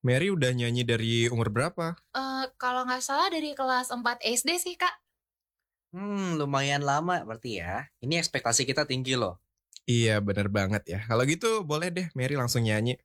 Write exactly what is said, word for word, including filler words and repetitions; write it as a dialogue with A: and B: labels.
A: Mary udah nyanyi dari umur berapa?
B: Eh, kalau nggak salah dari kelas empat S D sih, Kak.
C: Hmm, lumayan lama berarti ya. Ini ekspektasi kita tinggi loh.
A: Iya bener banget ya. Kalau gitu boleh deh Mary langsung nyanyi.